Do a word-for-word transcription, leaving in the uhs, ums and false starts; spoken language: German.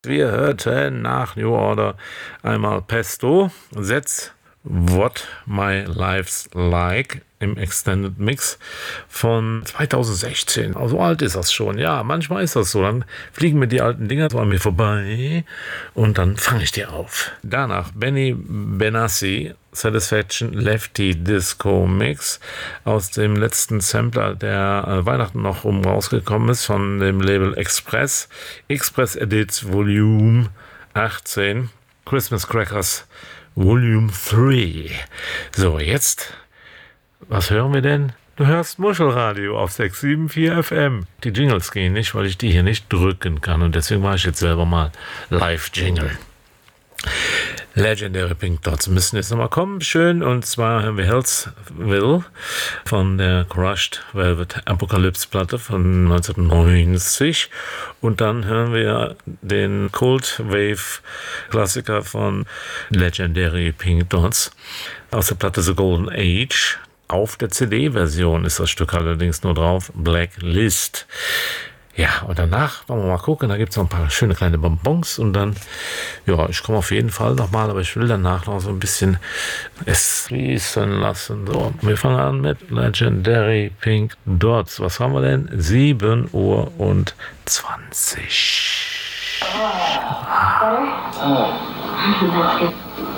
Wir hörten nach New Order einmal Pesto, That's What My Life's Like im Extended Mix von zweitausendsechzehn. So alt ist das schon. Ja, manchmal ist das so. Dann fliegen mir die alten Dinger so an mir vorbei und dann fange ich die auf. Danach Benny Benassi, Satisfaction Lefty Disco Mix aus dem letzten Sampler, der äh, Weihnachten noch rum rausgekommen ist, von dem Label Express. Express Edits Volume achtzehn. Christmas Crackers Volume drei. So, jetzt, was hören wir denn? Du hörst Muschelradio auf sechs sieben vier F M. Die Jingles gehen nicht, weil ich die hier nicht drücken kann und deswegen mache ich jetzt selber mal Live-Jingle. Legendary Pink Dots müssen jetzt nochmal kommen, schön, und zwar hören wir Hellsville von der Crushed Velvet Apocalypse Platte von neunzehnhundertneunzig und dann hören wir den Cold Wave Klassiker von Legendary Pink Dots aus der Platte The Golden Age. Auf der C D-Version ist das Stück allerdings nur drauf, Blacklist. Ja, und danach wollen wir mal gucken, da gibt es noch ein paar schöne kleine Bonbons und dann, ja, ich komme auf jeden Fall nochmal, aber ich will danach noch so ein bisschen es fließen lassen. So, wir fangen an mit Legendary Pink Dots. Was haben wir denn? sieben Uhr und zwanzig. Oh, ah.